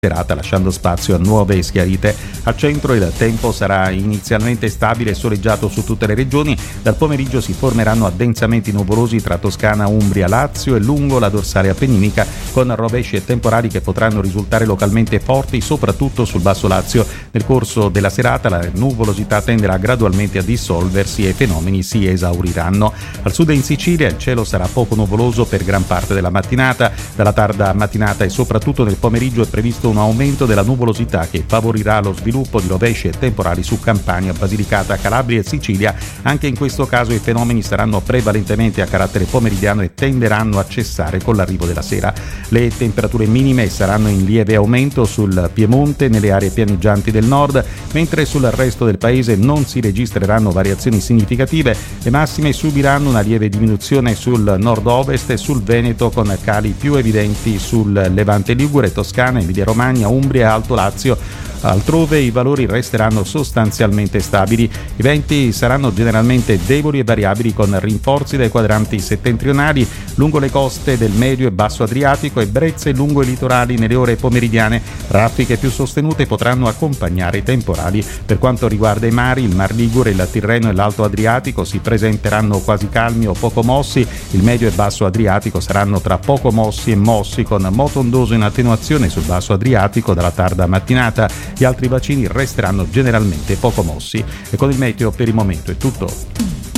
serata, lasciando spazio a nuove schiarite. Al centro il tempo sarà inizialmente stabile e soleggiato su tutte le regioni. Dal pomeriggio si formeranno addensamenti nuvolosi tra Toscana, Umbria, Lazio e lungo la dorsale appenninica, con rovesci e temporali che potranno risultare localmente forti, soprattutto sul basso Lazio. Nel corso della serata la nuvolosità tenderà gradualmente a dissolversi e i fenomeni si esauriranno. Al sud e in Sicilia il cielo sarà poco nuvoloso per gran parte della mattinata. Dalla tarda mattinata e soprattutto nel pomeriggio è previsto un aumento della nuvolosità che favorirà lo sviluppo di rovesci e temporali su Campania, Basilicata, Calabria e Sicilia. Anche in questo caso i fenomeni saranno prevalentemente a carattere pomeridiano e tenderanno a cessare con l'arrivo della sera. Le temperature minime saranno in lieve aumento sul Piemonte, nelle aree pianeggianti del nord, mentre sul resto del paese non si registreranno variazioni significative. Le massime subiranno una lieve diminuzione sul nord-ovest e sul Veneto, con cali più evidenti sul Levante ligure, Toscana, Emilia-Romagna, Umbria e Alto Lazio. Altrove i valori resteranno sostanzialmente stabili. I venti saranno generalmente deboli e variabili, con rinforzi dai quadranti settentrionali lungo le coste del medio e basso Adriatico e brezze lungo i litorali nelle ore pomeridiane. Raffiche più sostenute potranno accompagnare i temporali. Per quanto riguarda i mari, il Mar Ligure, il Tirreno e l'Alto Adriatico si presenteranno quasi calmi o poco mossi. Il medio e basso Adriatico saranno tra poco mossi e mossi, con moto ondoso in attenuazione sul basso Adriatico dalla tarda mattinata. Gli altri bacini resteranno generalmente poco mossi. E con il meteo per il momento è tutto.